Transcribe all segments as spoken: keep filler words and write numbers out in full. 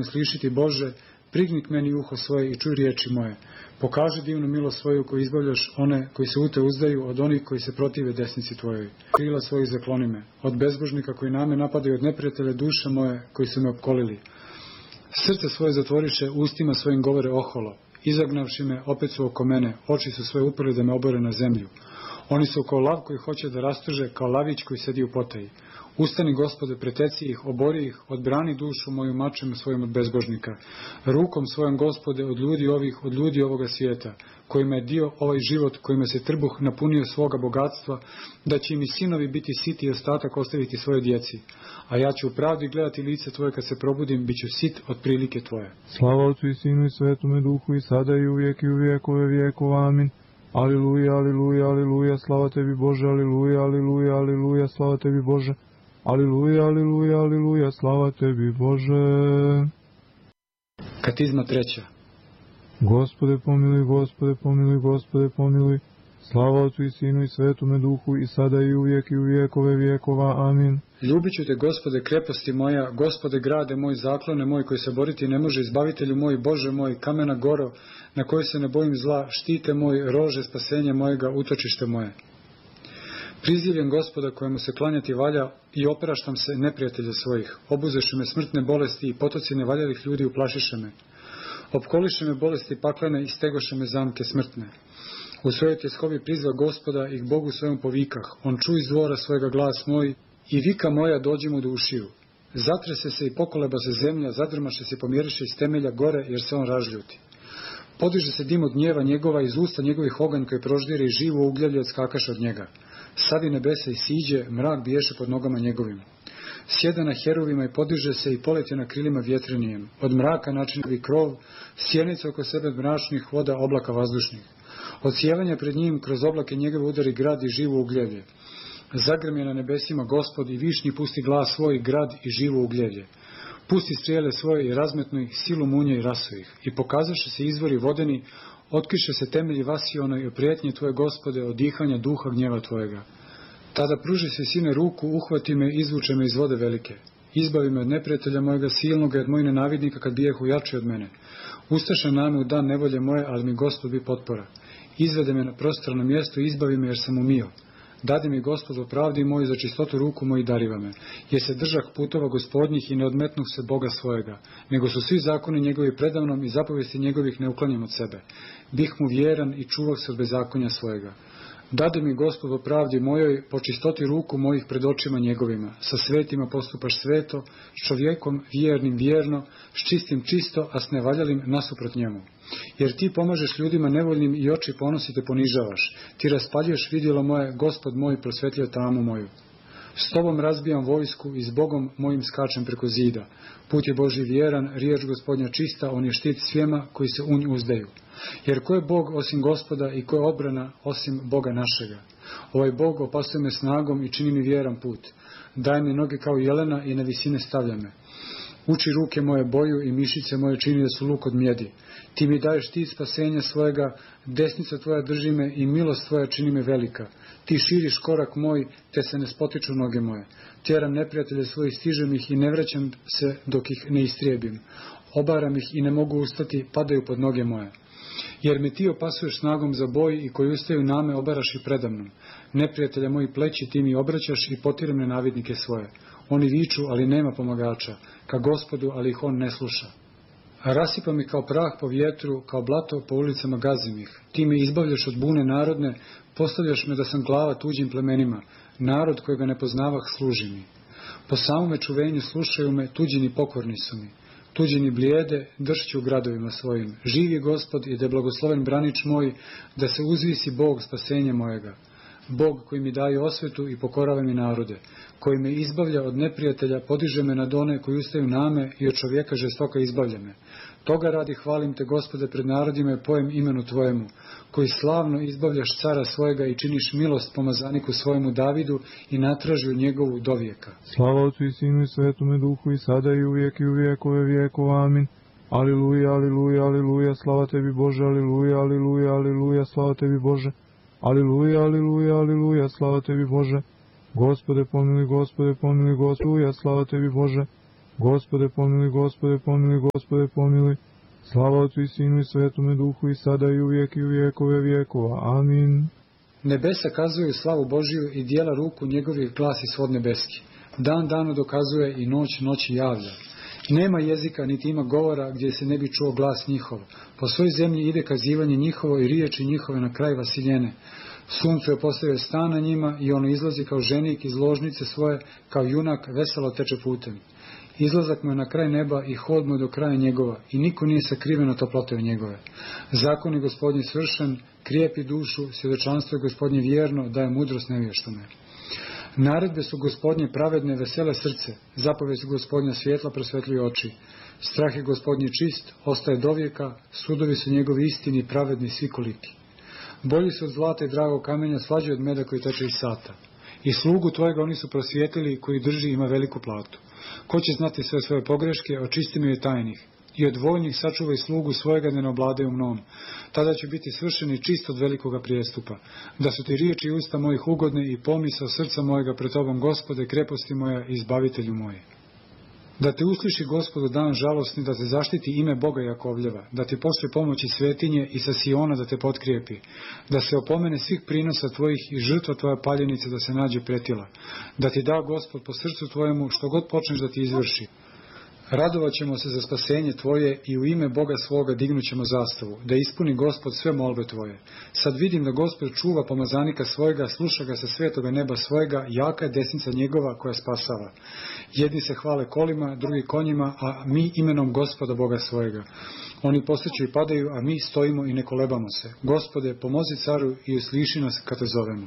me slišiti, Bože, prigni k meni uho svoje i čuj riječi moje. Pokaži divnu milost svoju koju izbavljaš one koji se u te uzdaju, od onih koji se protive desnici tvojoj. Krila svojih zakloni me, od bezbožnika koji na me napadaju, od neprijatelja duše moje koji su me opkolili. Srce svoje zatvoriše, ustima svojim govore oholo. Izagnavši me, opet su oko mene, oči su svoje uprli da me obore na zemlju. Oni su kao lav koji hoće da rastrže, kao lavić koji sedi u potaji. Ustani, Gospode, preteci ih, obori ih, odbrani dušu moju mačem svojim od bezbožnika. Rukom svojom, Gospode, od ljudi ovih, od ljudi ovoga svijeta, kojima je dio ovaj život, kojima se trbuh napunio svoga bogatstva, da će im i sinovi biti siti i ostatak ostaviti svoje djeci. A ja ću u pravdi gledati lice Tvoje kad se probudim, bit ću sit od prilike Tvoje. Slava Otcu i Sinu i Svetome Duhu, i sada i uvijek i u vijekove vijekova. Amin. Aliluja, aliluja, aliluja, slava Tebi Bože, aliluja, aliluja, aliluja, slava Tebi Bože. Aliluja, aliluja, aliluja, slava Tebi Bože. Katizma treća. Gospode pomiluj, Gospode pomiluj, Gospode pomiluj. Slava Otcu i Sinu i Svetome Duhu, i sada i uvijek i u vijekove vijekova. Amin. Ljubit ću te, Gospode, kreposti moja, Gospode, grade moj, zaklone moj, koji se boriti ne može, izbavitelju moj, Bože moj, kamena goro, na kojoj se ne bojim zla, štite moj, rože spasenja mojega, utočište moje. Prizivljen Gospoda kojemu se klanjati valja i opraštam se neprijatelja svojih. Obuzeše me smrtne bolesti i potoci nevaljalih ljudi uplašiše me. Opkoliše me bolesti paklene i stegoše me zamke smrtne. U svojoj tjeskovi prizva Gospoda i k Bogu svojom povikah. On čuj iz dvora svojega glas moj i vika moja dođi mu do ušiju. Zatrese se i pokoleba se zemlja, zadrmaše se i pomjeriše iz temelja gore jer se on razljuti. Podiže se dim od gnjeva njegova, iz usta njegovih oganj koji proždire i živo ugljavlje odskakaše od njega. Savi nebesa i siđe, mrak biješe pod nogama njegovim. Sjeda na heruvima i podiže se i poleti na krilima vjetrenijem. Od mraka načinovi krov, sjenica oko sebe mračnih voda, oblaka vazdušnih. Od sjevanja pred njim kroz oblake njegove udari grad i živo ugljevlje. Zagrm je na nebesima Gospod i višnji pusti glas svoj, grad i živo ugljevlje. Pusti strijele svoje i razmetnu ih, silu munje i rasu ih. I pokazaše se izvori vodeni, otkriše se temelji Vasiono i oprijetnje Tvoje, Gospode, od dihanja duha gnjeva Tvojega. Tada pruži se, Sine, ruku, uhvati me, izvuče me iz vode velike. Izbavi me od neprijatelja mojega silnoga i od mojih nenavidnika kad bijehu jači od mene. Ustaše na me u dan nevolje moje, ali mi Gospod bi potpora. Izvede me na prostrano mjesto i izbavi me jer sam umio. Dadi mi, Gospod, u pravdi moju, za čistotu ruku moju dariva me, jer se držah putova Gospodnjih i ne odmetnuh se Boga svojega, nego su svi zakoni njegovi predavnom i zapovesti njegovih ne uklanjam od sebe. Bih mu vjeran i čuvao se od bezakonja svojega. Dadi mi, Gospod, u pravdi mojoj, po čistoti ruku mojih pred očima njegovima. Sa svetima postupaš sveto, s čovjekom vjernim vjerno, s čistim čisto, a s nevaljalim nasuprot njemu. Jer ti pomažeš ljudima nevoljnim i oči ponosi te ponižavaš. Ti raspaljuješ vidjelo moje, Gospod moj prosvetljuje tamu moju. S tobom razbijam vojsku i s Bogom mojim skačem preko zida. Put je Božji vjeran, riječ Gospodnja čista, on je štit svijema koji se u nju uzdaju. Jer ko je Bog osim Gospoda i ko je obrana osim Boga našega? Ovaj Bog opasuje me snagom i čini mi vjeran put. Daj mi noge kao jelena i na visine stavlja me. Uči ruke moje boju i mišice moje čini da su luk od mjedi. Ti mi daješ ti spasenja svojega, desnica tvoja drži me i milost tvoja čini me velika. Ti širiš korak moj, te se ne spotiču noge moje. Tjeram neprijatelje svojih, stižem ih i ne vraćam se dok ih ne istrijebim. Obaram ih i ne mogu ustati, padaju pod noge moje. Jer me ti opasuješ snagom za boj i koji ustaju na me obaraš i predamnom. Neprijatelja moji pleći ti mi obraćaš i potiram nenavidnike svoje. Oni viču, ali nema pomagača, ka Gospodu, ali ih on ne sluša. A rasipa mi kao prah po vjetru, kao blato po ulicama gazim ih. Ti me izbavljaš od bune narodne, postavljaš me da sam glava tuđim plemenima, narod kojega ne poznavah služi mi. Po samome čuvenju slušaju me, tuđini pokorni su mi. Tuđini blijede, dršću u gradovima svojim. Živi Gospod i da je blagosloven branič moj, da se uzvisi Bog spasenja mojega. Bog koji mi daje osvetu i pokorava mi narode, koji me izbavlja od neprijatelja, podiže me nad one koji ustaju na me i od čovjeka žestoka izbavlja me. Toga radi hvalim te, Gospode, pred narodima i pojem imenu Tvojemu, koji slavno izbavljaš cara svojega i činiš milost pomazaniku svojemu Davidu i natražuju njegovu dovijeka. Slava Otcu i Sinu i Svetome Duhu, i sada i uvijek i u vijekove vijekova. Amin. Aliluja, aliluja, aliluja, slava Tebi Bože, aliluja, aliluja, aliluja, slava Tebi Bože. Aliluja, aliluja, aliluja, slava Tebi Bože. Gospode pomiluj, Gospode pomiluj, Gospode, slava Tebi Bože. Gospode pomiluj, Gospode pomiluj, Gospode pomiluj. Slava Otcu i Sinu i Svetome Duhu i sada i uvijek i u vjekove vjekova. Amin. Nebesa kazuju slavu Božiju i dijela ruku njegovih glasi svod nebeski. Dan danu dokazuje i noć noći javlja. Nema jezika niti ima govora gdje se ne bi čuo glas njihov. Po svoj zemlji ide kazivanje njihovo i riječi njihove na kraj vasiljene. Suncu je postavio stan na njima i ono izlazi kao ženik iz ložnice svoje, kao junak veselo teče putem. Izlazak mu je na kraj neba i hod mu je do kraja njegova i niko nije sakriven od toplote njegove. Zakon je Gospodnji svršen, krijepi dušu, svjedočanstvo je Gospodnje vjerno, daje mudrost nevještome. Naredbe su Gospodnje pravedne, vesele srce, zapovjed su Gospodnja svjetla, prosvetljuju oči. Strah je Gospodnji čist, ostaje dovijeka, sudovi su njegovi istini, pravedni svi koliki. Bolji su od zlata i dragog kamenja, slađi od meda koji teče iz sata. I slugu tvojega oni su prosvijetili, koji drži ima veliku platu. Ko će znati sve svoje pogreške, očisti mi je tajnih. I od vojnih sačuvaj slugu svojega, da ne obladaju mnom. Tada će biti svršeni čist od velikoga prijestupa. Da su ti riječi usta mojih ugodne i pomisao srca mojega pred tobom, Gospode, kreposti moja i izbavitelju moje. Da te usliši, Gospodu, dan žalosni, da te zaštiti ime Boga Jakovljeva, da ti pošle pomoći svetinje i sa Siona da te potkrijepi, da se opomene svih prinosa tvojih i žrtva tvoja paljenice da se nađe pretila, da ti da, Gospod, po srcu tvojemu što god počneš da ti izvrši. Radovat ćemo se za spasenje tvoje i u ime Boga svoga dignut ćemo zastavu, da ispuni Gospod sve molbe tvoje. Sad vidim da Gospod čuva pomazanika svojega, sluša ga sa svetoga neba svojega, jaka je desnica njegova koja spasava. Jedni se hvale kolima, drugi konjima, a mi imenom Gospoda Boga svojega. Oni postiću i padaju, a mi stojimo i ne kolebamo se. Gospode, pomozi caru i usliši nas kad te zovemo.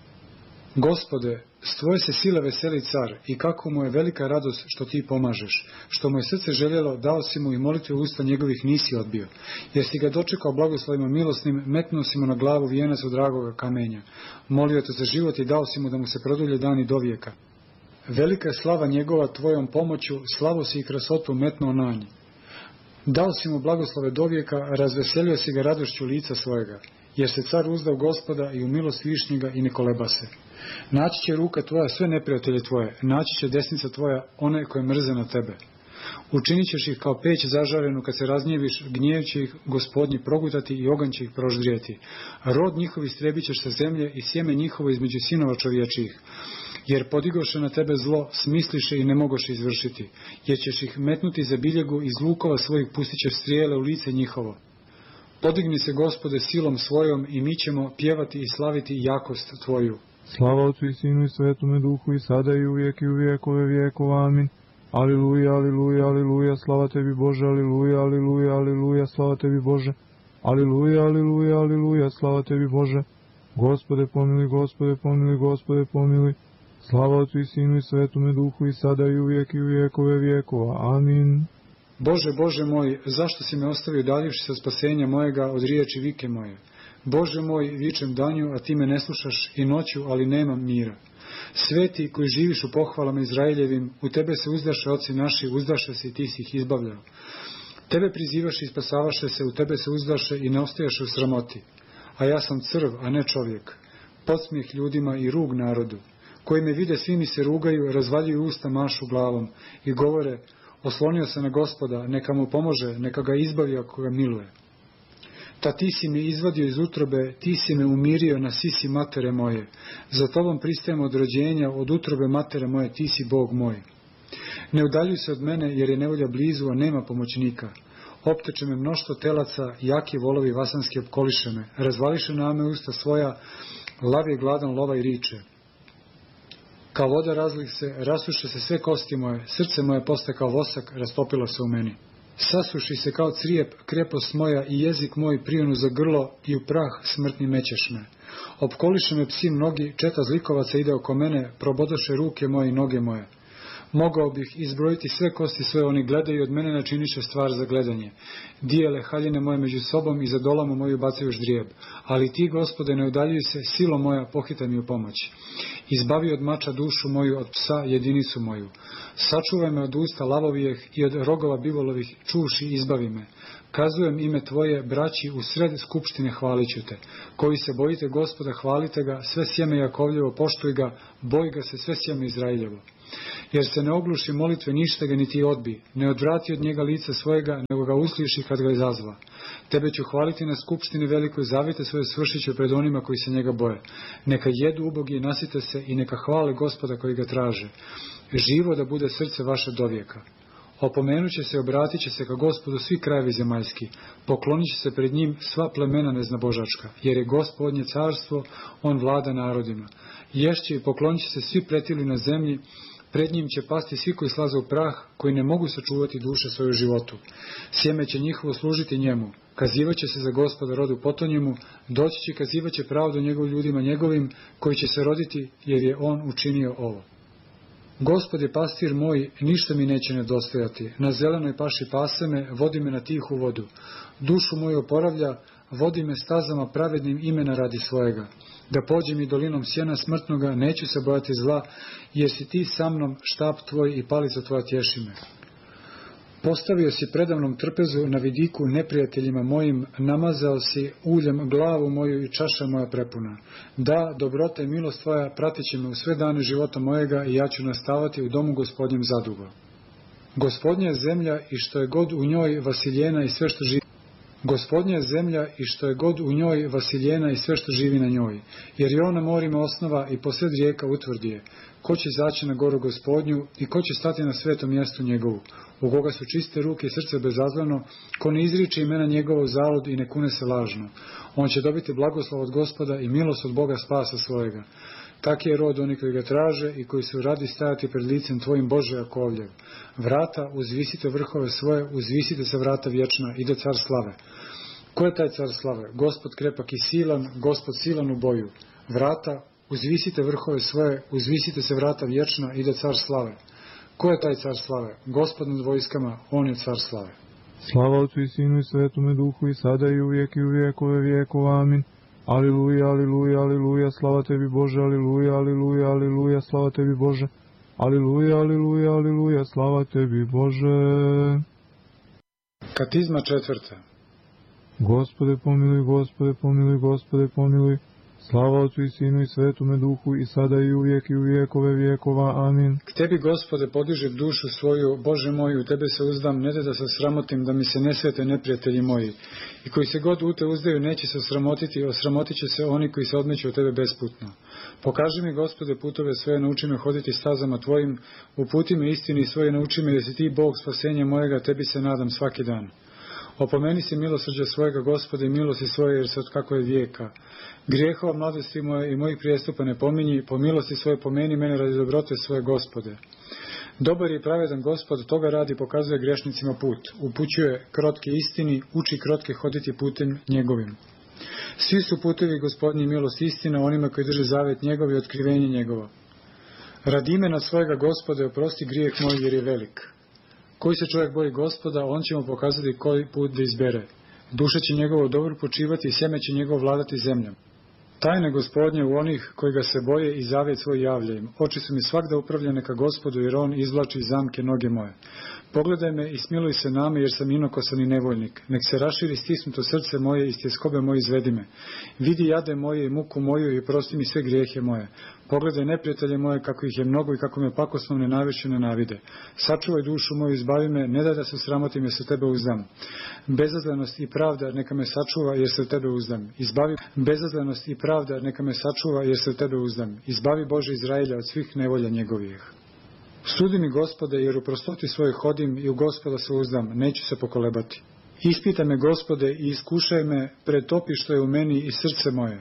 Gospode, s tvoje se sile veseli car i kako mu je velika radost što ti pomažeš. Što mu je srce željelo, dao si mu i molitve usta njegovih nisi odbio. Jer si ga dočekao blagoslovima milosnim, metnuo si mu na glavu vijenac od dragoga kamenja. Molio te za život i dao si mu da mu se produlje dani do vijeka. Velika je slava njegova tvojom pomoću, slavu si i krasotu metnuo na nji. Dao si mu blagoslove do vijeka, razveselio si ga radošću lica svojega. Jer se car uzdao Gospoda i u milost višnjega i ne koleba se. Naći će ruka tvoja sve neprijatelje tvoje, naći će desnica tvoja one koje mrze na tebe. Učinit ćeš ih kao peć zažarenu, kad se razgnjeviš, gnjev će ih Gospodnji progutati i oganj će ih proždrijeti. Rod njihov istrebit ćeš sa zemlje i sjeme njihovo između sinova čovječijih. Jer podigoše na tebe zlo, smisliše i ne mogoše izvršiti. Jer ćeš ih metnuti za biljegu, iz lukova svojih pustit ćeš strijele u lice njihovo. Podigni se, Gospode, silom svojom i mi ćemo pjevati i slaviti jakost tvoju. Slava Otcu i Sinu i Svetome Duhu i sada i uvijek i u vjekove vjekova. Amin. Aliluja, aliluja, aliluja, slava tebi Bože, aliluja, aliluja, aliluja, slava tebi Bože. Aliluja, aliluja, aliluja, slava tebi Bože. Gospode pomiluj, Gospode pomiluj, Gospode pomiluj. Slava Otcu i Sinu i Svetome Duhu i sada i uvijek i u vjekove vjekova. Amin. Bože, Bože moj, zašto si me ostavio daljivši sa spasenja mojega od riječi vike moje? Bože moj, vičem danju, a ti me ne slušaš, i noću, ali nemam mira. Sveti koji živiš u pohvalama Izraeljevim, u tebe se uzdaše oci naši, uzdaše se i ti si ih izbavljao. Tebe prizivaše i spasavaše se, u tebe se uzdaše i ne ostajaše u sramoti. A ja sam crv, a ne čovjek, podsmijeh ljudima i rug narodu. Koji me vide, svi mi se rugaju, razvaljuju usta, mašu glavom i govore: oslonio se na Gospoda, neka mu pomože, neka ga izbavi ako ga miluje. Ta ti si me izvadio iz utrobe, ti si me umirio na sisi matere moje. Za tobom pristajem od rođenja, od utrobe matere moje, ti si Bog moj. Ne udaljuj se od mene, jer je nevolja blizu, a nema pomoćnika. Opteče me mnoštvo telaca, jaki volovi vasanski opkoliše me. Razvališe na me usta svoja, lav je gladan lova i riče. Kao voda razlih se, rasuše se sve kosti moje, srce moje postaje kao vosak, rastopilo se u meni. Sasuši se kao crijep, krepost moja i jezik moj prijenu za grlo i u prah smrtni mećeš me. Opkoliše me psi mnogi, četa zlikovaca ide oko mene, probodoše ruke moje i noge moje. Mogao bih izbrojiti sve kosti svoje, oni gledaju od mene načiniše stvar za gledanje. Dijele haljine moje među sobom i za dolamu moju bacaju ždrijeb. Ali ti, Gospode, ne udaljuj se, silo moja, pohitaj mi u pomoć. Izbavi od mača dušu moju, od psa jedinicu moju. Sačuvaj me od usta lavovijeh i od rogova bivolovih, čuši izbavi me. Kazujem ime tvoje, braći, u sred skupštine hvalit ću te. Koji se bojite Gospoda, hvalite ga, sve sjeme Jakovljevo, poštuj ga, boj ga se, sve sjeme Izraeljevo. Jer se ne ogluši molitve, ništa ga niti odbi, ne odvrati od njega lica svojega, nego ga usliši kad ga izazva. Tebe ću hvaliti na skupštini velikoj, zavite svoje svršit ću pred onima koji se njega boje. Neka jedu ubogi, nasite se i neka hvale Gospoda koji ga traže. Živo da bude srce vaše dovijeka. Opomenut će se, obratit će se ka Gospodu svi krajevi zemaljski, poklonit će se pred njim sva plemena neznabožačka, jer je Gospodnje carstvo, on vlada narodima. Ješće i poklonit će se svi pretili na zemlji, pred njim će pasti svi koji slaze u prah, koji ne mogu sačuvati duše svoju životu. Sjeme će njihovo služiti njemu, kazivaće se za Gospoda rodu potonjemu, doći će kazivaće pravdu njegovim ljudima njegovim, koji će se roditi, jer je on učinio ovo. Gospod je pastir moj, ništa mi neće nedostajati. Na zelenoj paši pase me, vodi me na tihu vodu. Dušu moju oporavlja, vodi me stazama pravednim imena radi svojega. Da pođem i dolinom sjena smrtnoga, neću se bojati zla, jer si ti sa mnom, štap tvoj i palica tvoja tješi me. Postavio si predavnom trpezu na vidiku neprijateljima mojim, namazao si uljem glavu moju i čaša moja prepuna. Da, dobrota i milost tvoja pratit će me u sve dane života mojega i ja ću nastavati u domu Gospodnjem zadugo. Gospodnja je zemlja i što je god u njoj vasiljena i sve što živi. Gospodnja je zemlja i što je god u njoj vasiljena i sve što živi na njoj, jer je ona morima osnova i posred rijeka utvrdi je. Ko će zaći na goru Gospodnju i ko će stati na svetom mjestu njegovu, u koga su čiste ruke i srce bezazleno, ko ne izriče imena njegovo zalud i ne kune se lažno. On će dobiti blagoslov od Gospoda i milost od Boga spasa svojega. Tak je rod oni koji ga traže i koji su radi stajati pred licem tvojim, Bože Jakovljev. Vrata, uzvisite vrhove svoje, uzvisite se vrata vječna, ide car slave. Ko je taj car slave? Gospod krepak i silan, Gospod silan u boju. Vrata, uzvisite vrhove svoje, uzvisite se vrata vječna, ide car slave. Ko je taj car slave? Gospod nad vojskama, on je car slave. Slava Otcu i Sinu i Svetome Duhu i sada i uvijek i u vijekove vijekova. Amin. Aliluja, aliluja, aliluja, slava tebi Bože, aliluja, aliluja, aliluja, slava tebi Bože. Aliluja, aliluja, aliluja, slava tebi Bože. Katizma četvrta. Gospode pomiluj, Gospode pomiluj, Gospode pomiluj. Slava Otcu i Sinu i Svetome Duhu i sada i uvijek i u vijekove vijekova. Amin. K tebi, Gospode, podižem dušu svoju, Bože moj, u tebe se uzdam, ne da se sramotim, da mi se ne svete neprijatelji moji. I koji se god u te uzdaju, neće se osramotiti, osramotit će se oni koji se odmeću od tebe besputno. Pokaži mi, Gospode, putove svoje, nauči me hoditi stazama tvojim, uputi me istini svoje, nauči me, jer si ti Bog spasenja mojega, tebi se nadam svaki dan. Opomeni si milosrđa svojega, Gospode, i milosti svoje, jer se od kako je vijeka. Grijehova mladosti moje i mojih prijestupa ne pominji, po milosti svoje pomeni mene radi dobrote svoje, Gospode. Dobar i pravedan Gospod toga radi, pokazuje grešnicima put, upućuje krotke istini, uči krotke hoditi putem njegovim. Svi su putevi Gospodnji milost istina onima koji drže zavet njegov i otkrivenje njegovo. Radi imena svojega, Gospode, oprosti grijeh moj jer je velik. Koji se čovjek boji Gospoda, on će mu pokazati koji put da izbere. Duša će njegovo dobro počivati i sjeme će njegovo vladati zemljom. Tajne Gospodnje u onih koji ga se boje i zavjet svoj javlja im. Oči su mi svakda upravljene ka Gospodu, jer on izvlači iz zamke noge moje. Pogledaj me i smiluj se name, jer sam inokosan i nevoljnik. Nek se raširi stisnuto srce moje i iz tjeskobe moje izvedi me. Vidi jade moje i muku moju i prosti mi sve grijehe moje. Pogledaj neprijatelje moje, kako ih je mnogo i kako me pakosnom nenavješću nenavide. Sačuvaj dušu moju, izbavi me, ne daj da se sramotim, jer se u tebe uzdam. Bezazlenost i pravda neka me sačuva, jer se u tebe uzdam. Izbavi bezazlenost i pravda neka me sačuva, jer se u tebe uzdam. Izbavi, Bože Izraelja, od svih nevolja njegovih. Sudi mi, Gospode, jer u prostoti svoje hodim i u Gospoda se uzdam, neću se pokolebati. Ispitaj me, Gospode, i iskušaj me, pretopi što je u meni i srce moje.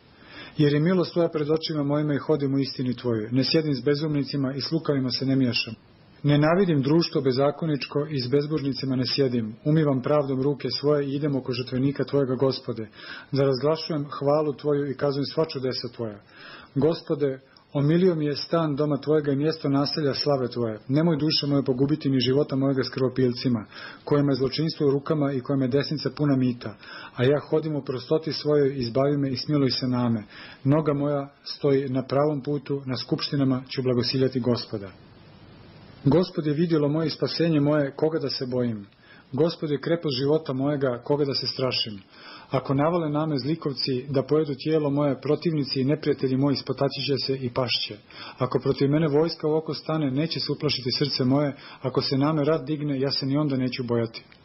Jer je milost tvoja pred očima mojima i hodim u istini tvojoj. Ne sjedim s bezumnicima i s lukavima se ne miješam. Nenavidim društvo bezakoničko i s bezbožnicima ne sjedim. Umivam pravdom ruke svoje i idem oko žrtvenika tvojega, Gospode, da razglašujem hvalu tvoju i kazujem sva čudesa tvoja. Gospode, omilio mi je stan doma tvojega i mjesto naselja slave tvoje. Nemoj duše moje pogubiti ni života mojega s krvopilcima, kojima je zločinstvo u rukama i kojima je desnica puna mita. A ja hodim u prostoti svojoj, izbavi me i smiluj se name. Noga moja stoji na pravom putu, na skupštinama ću blagosiljati Gospoda. Gospod je vidjelo moje spasenje moje, koga da se bojim. Gospod je krepost života mojega, koga da se strašim. Ako navale name zlikovci da pojedu tijelo moje, protivnici i neprijatelji moji spotaći će se i pašće. Ako protiv mene vojska u oko stane, neće se uplašiti srce moje. Ako se name rat digne, ja se ni onda neću bojati.